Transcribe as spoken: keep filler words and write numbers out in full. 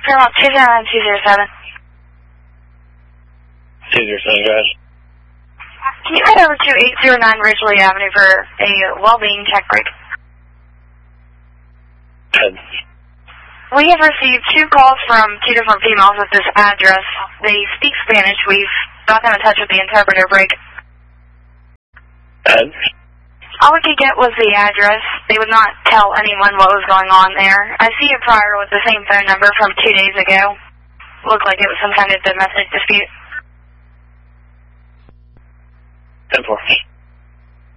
Paramount two zero nine two zero seven. two zero seven, go ahead. Can you head over to eight zero nine Ridgely Avenue for a well-being check break? Head. We have received two calls from two different females at this address. They speak Spanish. We've got them in touch with the interpreter break. Head. All we could get was the address. They would not tell anyone what was going on there. I see a prior with the same phone number from two days ago. Looked like it was some kind of domestic dispute. ten four.